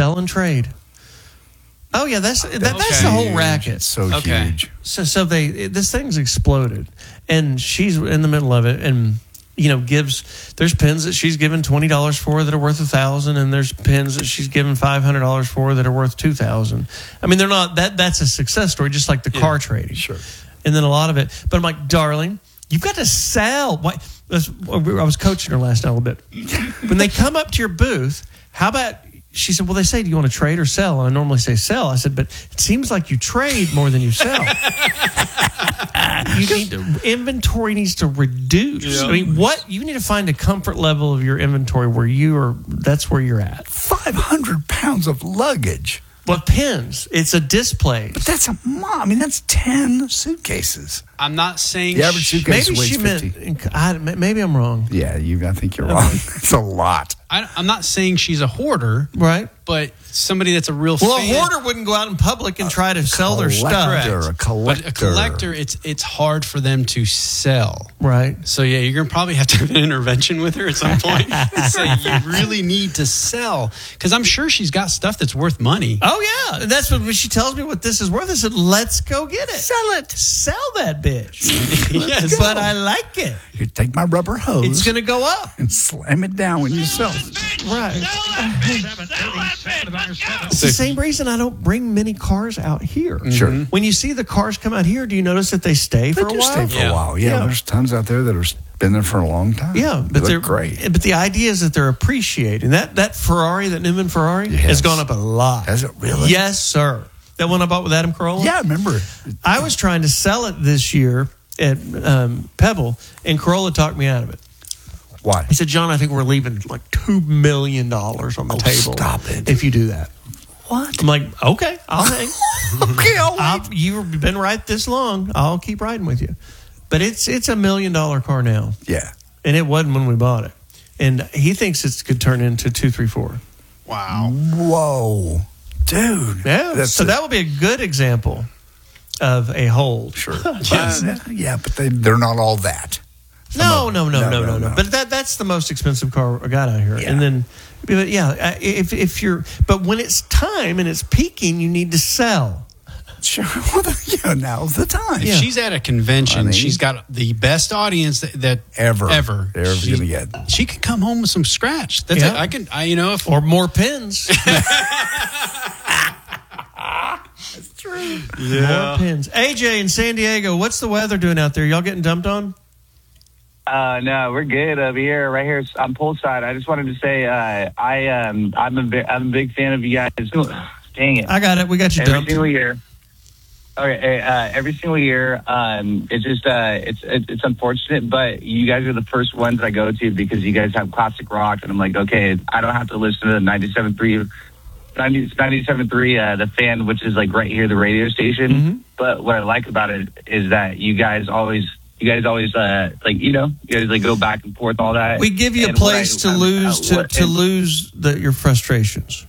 sell and trade. Oh yeah, that's the whole racket. It's so huge. So this thing's exploded, and she's in the middle of it, and there's pins that she's given $20 for that are worth $1,000, and there's pins that she's given $500 for that are worth $2,000. I mean, they're not that's a success story, just like the car trading. Sure. And then a lot of it, but I'm like, darling, you've got to sell. I was coaching her last night a little bit. When they come up to your booth, how about? She said, well, they say, do you want to trade or sell? And I normally say sell. I said, but it seems like you trade more than you sell. Inventory needs to reduce. Yeah. I mean, you need to find a comfort level of your inventory where that's where you're at. 500 pounds of luggage. But pins, it's a display. But that's that's 10 suitcases. I'm not saying the average suitcase maybe weighs she 50. meant. Maybe I'm wrong. Yeah, I think you're wrong. It's a lot. I'm not saying she's a hoarder, right? But somebody that's a real a fan, hoarder wouldn't go out in public and try to sell their stuff. A collector. But a collector, it's hard for them to sell, right? So yeah, you're gonna probably have to have an intervention with her at some point. So you really need to sell, because I'm sure she's got stuff that's worth money. Oh yeah, and that's when she tells me what this is worth. I said, let's go get it. Sell that bitch. Yes, but I like it. You take my rubber hose. It's going to go up. And slam it down when you sell it. Right. It's the same reason I don't bring many cars out here. Sure. When you see the cars come out here, do you notice that they stay for a while? They stay for a while. Yeah, there's tons out there that are been there for a long time. Yeah, but they're great. But the idea is that they're appreciated. That Ferrari, that Newman Ferrari, has gone up a lot. Has it really? Yes, sir. That one I bought with Adam Carolla? Yeah, I remember. I was trying to sell it this year at Pebble, and Carolla talked me out of it. Why? He said, John, I think we're leaving like $2 million on the table. Stop it. If you do that. What? I'm like, okay, I'll hang. Okay, I'll wait. You've been right this long. I'll keep riding with you. But it's $1 million car now. Yeah. And it wasn't when we bought it. And he thinks it could turn into 2, 3, 4. Wow. Whoa. Dude. Yeah. So that would be a good example of a hold. Sure. Yeah, but they're not all that. No. But that's the most expensive car I got out here. Yeah. And then, if you're, but when it's time and it's peaking, you need to sell. Sure. Well, now's the time. If she's at a convention, she's got the best audience that ever going to get. She could come home with some scratch. That's it. If or more pins. That's true. Yeah. More pins. AJ in San Diego, what's the weather doing out there? Y'all getting dumped on? No, we're good over here. Right here on poolside. I just wanted to say I'm a big fan of you guys. Dang it! I got it. We got you dumped every single year. Okay, every single year. It's just it's unfortunate, but you guys are the first ones I go to because you guys have classic rock, and I'm like, okay, I don't have to listen to the 97.3, The Fan, which is like right here, the radio station. Mm-hmm. But what I like about it is that you guys always you guys go back and forth, all that. We give you a place to lose your frustrations.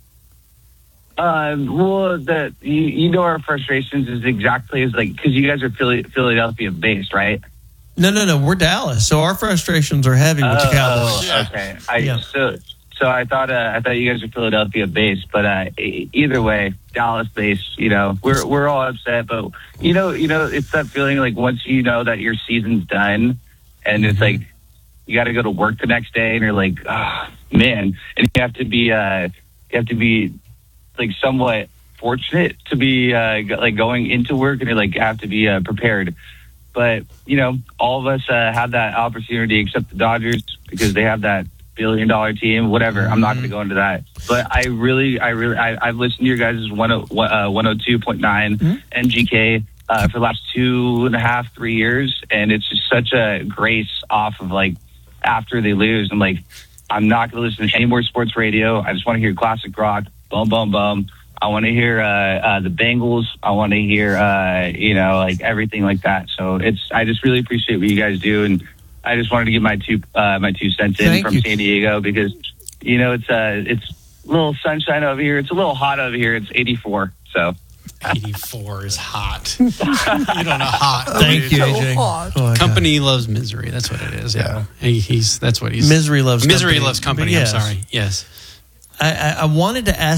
Well, you know our frustrations is exactly as because you guys are Philadelphia based, right? No, we're Dallas, so our frustrations are heavy with the Cowboys. Okay, so I thought you guys were Philadelphia based, but either way, Dallas based. We're all upset, but it's that feeling like once you know that your season's done, and it's like you got to go to work the next day, and you're like, oh, man, and you have to be like somewhat fortunate to be going into work, and you have to be prepared. But all of us have that opportunity, except the Dodgers, because they have that $1 billion team. Whatever. I'm not going to go into that. But I've listened to your guys' 102.9 MGK for the last 2.5, 3 years, and it's just such a grace off of after they lose. I'm not going to listen to any more sports radio. I just want to hear classic rock. Bum, bum, bum. I want to hear the Bengals. I want to hear, everything like that. So I just really appreciate what you guys do. And I just wanted to get my 2 cents in from San Diego because, it's a little sunshine over here. It's a little hot over here. It's 84. So 84 is hot. You don't know hot. Thank you, AJ. Oh, company loves misery. That's what it is. Yeah. That's what he's. Misery loves company. I'm sorry. Yes. I wanted to ask